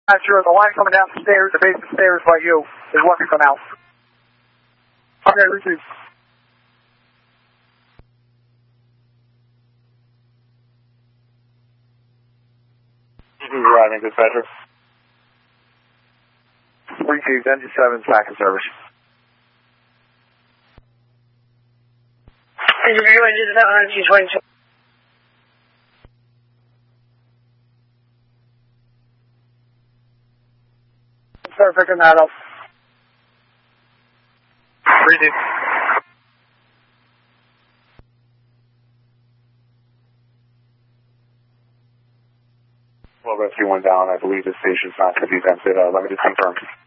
Not sure. The line coming down the stairs, the base of the stairs by you, is working from out. Okay, receive. Arriving, dispatcher. Received, engine 7, back in service. Review engine 7 on G22. Start picking that up. Receive. Well, rescue 1 down. I believe the station's not going to be vented. Let me just confirm.